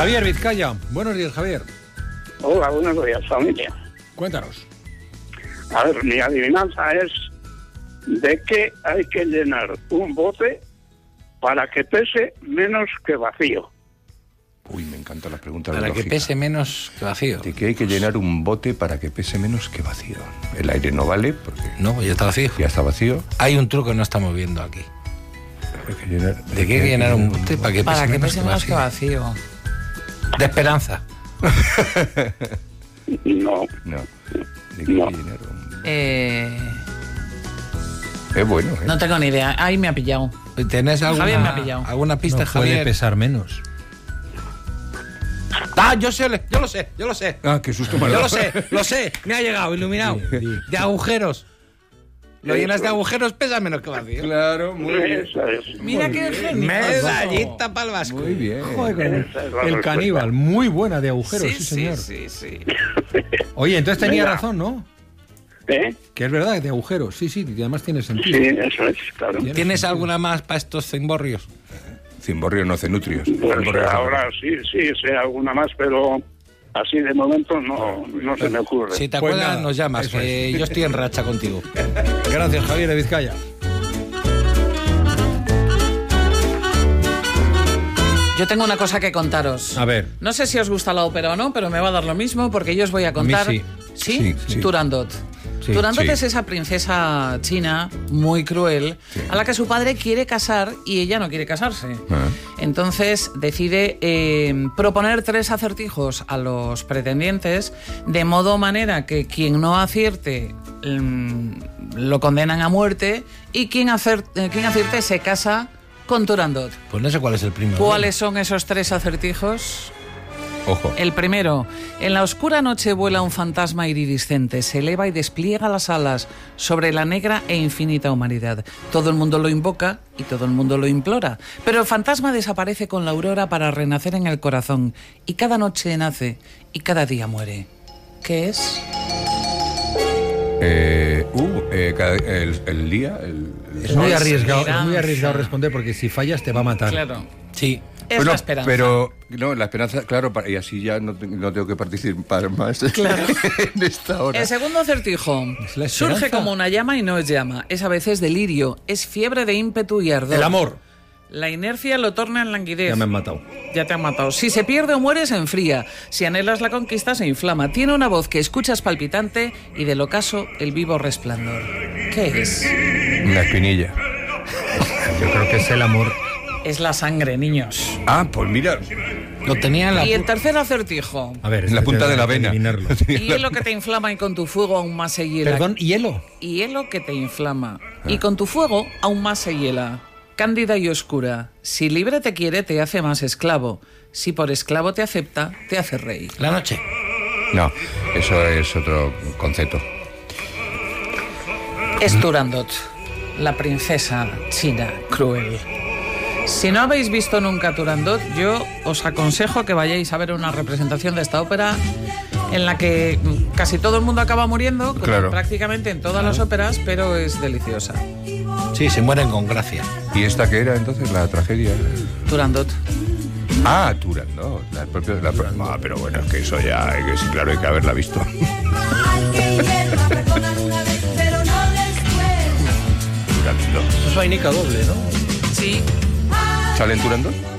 Javier Vizcaya. Buenos días, Javier. Hola, buenos días, familia. Cuéntanos. A ver, mi adivinanza es: ¿de qué hay que llenar un bote para que pese menos que vacío? Uy, me encantan las preguntas Para de que lógica. pese menos que vacío. ¿De qué hay que llenar un bote para que pese menos que vacío? El aire no vale porque No, pues ya está vacío. ya está vacío. Hay un truco que no estamos viendo aquí. Hay que llenar, ¿De qué hay que llenar un bote para que pese menos que vacío? vacío. De esperanza. No. No. ¿De qué No. hay que llenar un... Es bueno, ¿eh? No tengo ni idea. Ahí me ha pillado. ¿Tenés Javier me ha pillado. alguna pista, No puede Javier? pesar menos. Ah, yo lo sé. Ah, qué susto me ha Yo dado. lo sé. Me ha llegado, iluminado. De agujeros. Lo llenas de agujeros, pesa menos que vacío. Claro, muy bien. Eso es. Mira qué genio. Medallita para el Vasco. Muy bien. Joder, con Esa es la el respuesta. caníbal. Muy buena de agujeros, sí, señor. sí. Oye, entonces tenía Venga. razón, ¿no? ¿Eh? Que es verdad, de agujeros. Sí, y además tiene sentido. Sí, eso es, claro. ¿Tienes alguna más para estos cimborrios? Cimborrio no cenutrios. Pues Cimborrio- ahora sí, sé alguna más, pero así de momento no se me ocurre. Si te Pues acuerdas, nada, nos llamas, eso que yo estoy en racha contigo. Gracias, Javier de Vizcaya. Yo tengo una cosa que contaros. A ver. No sé si os gusta la ópera o no, pero me va a dar lo mismo porque yo os voy a contar. sí. ¿Sí? Sí. Turandot. Sí. Turandot Sí. es esa princesa china muy cruel a la que su padre quiere casar y ella no quiere casarse. Ah. Entonces decide proponer 3 acertijos a los pretendientes, de modo manera que quien no acierte lo condenan a muerte y quien acierte se casa con Turandot. Pues no sé cuál es el primero. ¿Cuáles son esos 3 acertijos? Ojo. El primero: en la oscura noche vuela un fantasma iridiscente, se eleva y despliega las alas sobre la negra e infinita humanidad. Todo el mundo lo invoca y todo el mundo lo implora, pero el fantasma desaparece con la aurora para renacer en el corazón, y cada noche nace y cada día muere. ¿Qué es? El día... Es muy arriesgado, Esperanza. responder porque si fallas te va a matar. Claro, Sí. es Bueno, la esperanza. Pero, no, la esperanza, claro, y así ya no tengo que participar más en esta hora. El segundo acertijo: Es la esperanza. surge como una llama y no es llama, es a veces delirio, es fiebre de ímpetu y ardor. El amor. La inercia lo torna en languidez. Ya me han matado. Ya te han matado. Si se pierde o muere, se enfría. Si anhelas la conquista, se inflama. Tiene una voz que escuchas palpitante y del ocaso el vivo resplandor. ¿Qué es? Una espinilla. Yo creo que es el amor. Es la sangre, niños. Ah, pues mira, Lo tenía en la... Y el tercer acertijo: A ver, en la este punta de la hay que vena. adivinarlo. hielo que te inflama y con tu fuego aún más se hiela. Perdón, hielo. Hielo que te inflama y con tu fuego aún más se hiela. Cándida y oscura. Si libre te quiere, te hace más esclavo. Si por esclavo te acepta, te hace rey. La noche. No, eso es otro concepto. Es Turandot, la princesa china cruel. Si no habéis visto nunca Turandot, yo os aconsejo que vayáis a ver una representación de esta ópera en la que casi todo el mundo acaba muriendo, como Claro. prácticamente en todas las óperas, pero es deliciosa. Sí, se mueren con gracia. ¿Y esta qué era entonces? La tragedia. Turandot. Ah, Turandot. Ah, pero bueno, es que eso ya, que sí, claro, hay que haberla visto. Turandot. Eso es vainica doble, ¿no? Sí. ¿Sale en Turandot?